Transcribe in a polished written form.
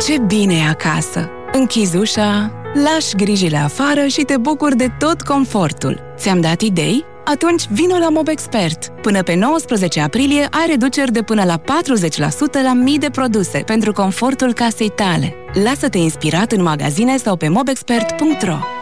Ce bine e acasă! Închizi ușa, lași grijile afară și te bucuri de tot confortul. Ți-am dat idei? Atunci vino la Mobexpert. Până pe 19 aprilie ai reduceri de până la 40% la mii de produse pentru confortul casei tale. Lasă-te inspirat în magazine sau pe mobexpert.ro.